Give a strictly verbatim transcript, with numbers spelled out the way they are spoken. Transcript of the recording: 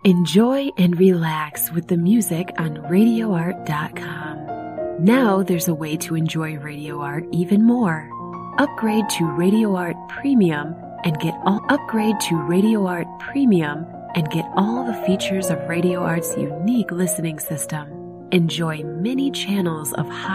Enjoy and relax with the music on radio art dot com. Now there's a way to enjoy Radio Art even more. Upgrade to Radio Art Premium and get all upgrade to Radio Art Premium and get all the features of Radio Art's unique listening system. Enjoy many channels of high